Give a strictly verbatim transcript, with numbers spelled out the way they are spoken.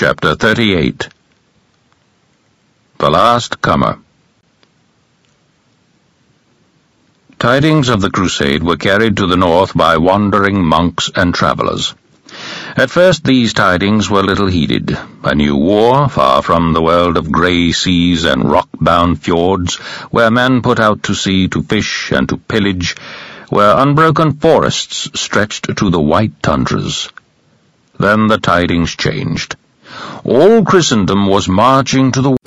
Chapter thirty-eight. The Last Comer. Tidings of the crusade were carried to the north by wandering monks and travellers. At first these tidings were little heeded. A new war, far from the world of grey seas and rock-bound fjords, where men put out to sea to fish and to pillage, where unbroken forests stretched to the white tundras. Then the tidings changed. All Christendom was marching to the